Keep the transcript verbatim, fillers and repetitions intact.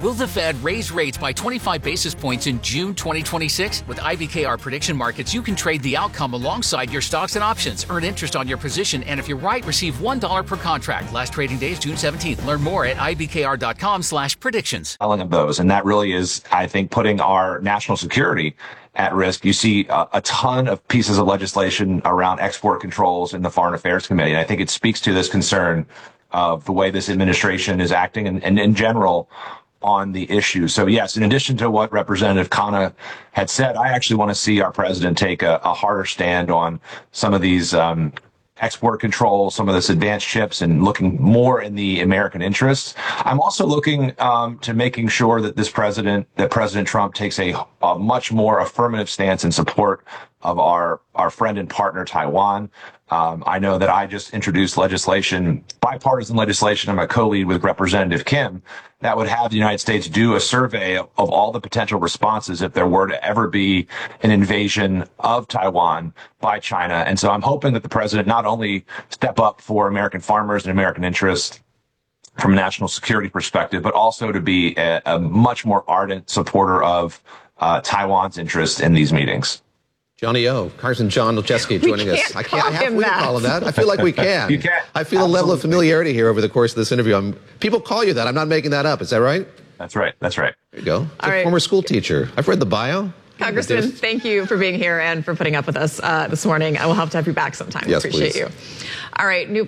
Will the Fed raise rates by twenty-five basis points in June twenty twenty-six? With I B K R Prediction Markets, you can trade the outcome alongside your stocks and options. Earn interest on your position, and if you're right, receive one dollar per contract. Last trading day is June seventeenth. Learn more at ibkr.com slash predictions. Of those, and that really is, I think, putting our national security at risk. You see a, a ton of pieces of legislation around export controls in the Foreign Affairs Committee, and I think it speaks to this concern of the way this administration is acting and, and in general on the issue. So yes, in addition to what Representative Khanna had said, I actually want to see our president take a, a harder stand on some of these um, export control, some of this advanced chips, and looking more in the American interests. I'm also looking um, to making sure that this president, that President Trump takes a, a much more affirmative stance in support of our, our friend and partner, Taiwan. Um, I know that I just introduced legislation, bipartisan legislation, I'm a co-lead with Representative Kim, that would have the United States do a survey of, of all the potential responses if there were to ever be an invasion of Taiwan by China. And so I'm hoping that the president not only step up for American farmers and American interests from a national security perspective, but also to be a, a much more ardent supporter of uh, Taiwan's interest in these meetings. Johnny O, Congressman John Olszewski joining us. I can't. I have to call him that. I feel like we can. You can. I feel Absolutely. a level of familiarity here over the course of this interview. I'm, people call you that. I'm not making that up. Is that right? That's right. That's right. There you go. All right. Former school teacher. I've read the bio. Congressman, thank you for being here and for putting up with us uh, this morning. I will have to have you back sometime. Yes, Appreciate please. you. All right. New